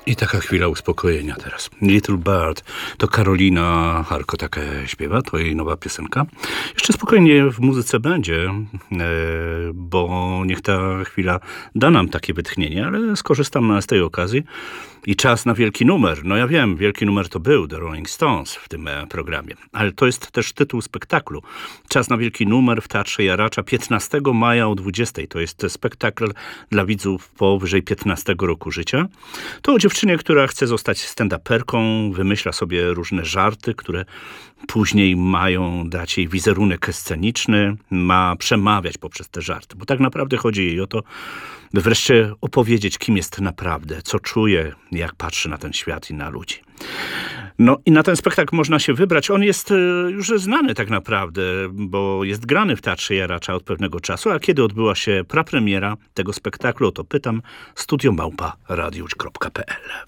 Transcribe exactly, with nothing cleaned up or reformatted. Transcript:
I taka chwila uspokojenia teraz. Little Bird to Karolina Harko taka śpiewa, to jej nowa piosenka. Jeszcze spokojnie w muzyce będzie, bo niech ta chwila da nam takie wytchnienie, ale skorzystam z tej okazji. I czas na wielki numer. No ja wiem, wielki numer to był The Rolling Stones w tym programie. Ale to jest też tytuł spektaklu. Czas na wielki numer w Teatrze Jaracza piętnastego maja o dwudziestej. To jest spektakl dla widzów powyżej piętnastego roku życia. To o dziewczynie, która chce zostać stand-uperką, wymyśla sobie różne żarty, które później mają dać jej wizerunek sceniczny, ma przemawiać poprzez te żarty. Bo tak naprawdę chodzi jej o to, by wreszcie opowiedzieć, kim jest naprawdę, co czuje, jak patrzy na ten świat i na ludzi. No i na ten spektakl można się wybrać. On jest już znany tak naprawdę, bo jest grany w Teatrze Jaracza od pewnego czasu, a kiedy odbyła się prapremiera tego spektaklu, o to pytam, studio małpa radiusz kropka p l.